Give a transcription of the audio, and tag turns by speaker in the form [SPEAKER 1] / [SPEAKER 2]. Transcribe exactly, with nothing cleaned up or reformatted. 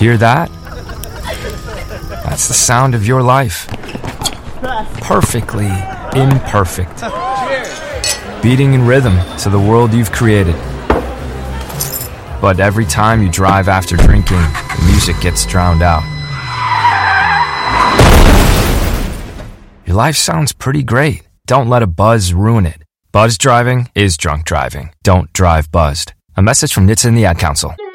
[SPEAKER 1] Hear that? That's the sound of your life. Perfectly imperfect. Beating in rhythm to the world you've created. But every time you drive after drinking, the music gets drowned out. Your life sounds pretty great. Don't let a buzz ruin it. Buzz driving is drunk driving. Don't drive buzzed. A message from N H T S A and the Ad Council.